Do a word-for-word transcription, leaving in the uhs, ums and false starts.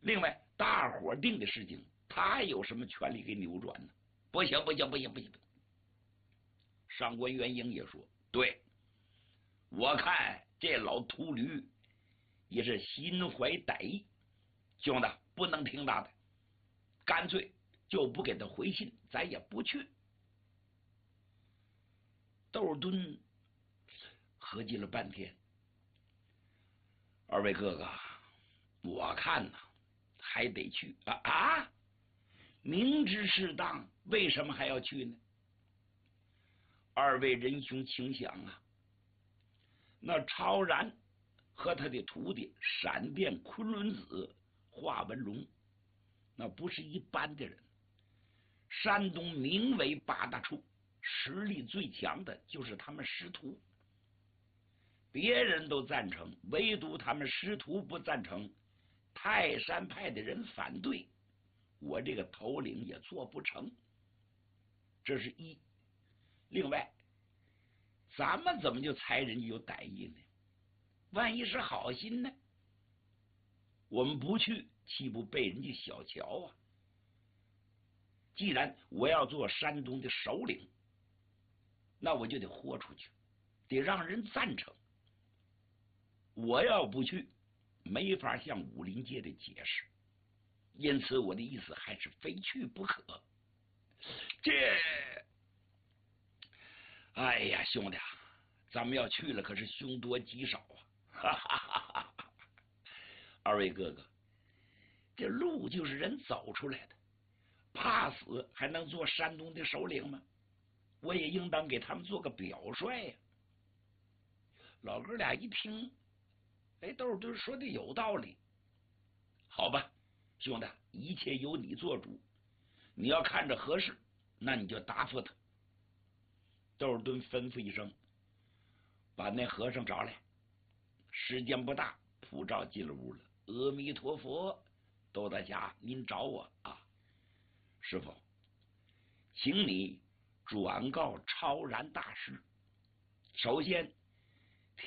另外，大伙定的事情，他有什么权利给扭转呢？不行，不行，不行，不行！上官元英也说：“对，我看这老秃驴也是心怀歹意，兄弟不能听他的，干脆就不给他回信，咱也不去。”窦敦合计了半天，二位哥哥，我看呐，还得去啊啊！明知适当，为什么还要去呢？二位仁兄，请想啊，那超然和他的徒弟闪电昆仑子华文龙，那不是一般的人。山东名为八大处，实力最强的就是他们师徒。别人都赞成，唯独他们师徒不赞成。泰山派的人反对，我这个头领也做不成。这是一。另外，咱们怎么就猜人家有歹意呢？万一是好心呢？我们不去，岂不被人家小瞧啊？既然我要做山东的首领，那我就得豁出去，得让人赞成。我要不去，没法向武林界的解释。因此，我的意思还是非去不可。这，哎呀，兄弟，咱们要去了，可是凶多吉少啊！哈哈哈哈！二位哥哥，这路就是人走出来的，怕死还能做山东的首领吗？我也应当给他们做个表率呀。老哥俩一听，哎，窦敦说的有道理。好吧，兄弟，一切由你做主。你要看着合适，那你就答复他。窦敦吩咐一声，把那和尚找来。时间不大，普照进了屋了。阿弥陀佛，窦大侠，您找我啊？师傅，请你转告超然大师，首先